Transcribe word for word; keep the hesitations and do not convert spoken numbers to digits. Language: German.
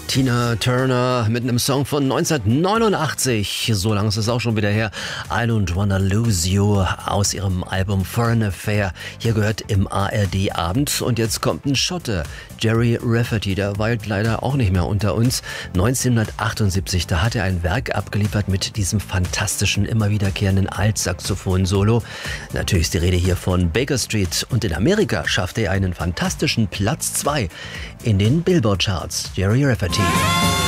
Tina Turner mit einem Song von neunzehnhundertneunundachtzig, so lange ist es auch schon wieder her, I Don't Wanna Lose You aus ihrem Album Foreign Affair. Hier gehört im A R D-Abend und jetzt kommt ein Schotte, Gerry Rafferty, der weilt leider auch nicht mehr unter uns. neunzehnhundertachtundsiebzig, da hat er ein Werk abgeliefert mit diesem fantastischen, immer wiederkehrenden Altsaxophon-Solo. Natürlich ist die Rede hier von Baker Street und in Amerika schaffte er einen fantastischen Platz zwei in den Billboard-Charts. Gerry Rafferty.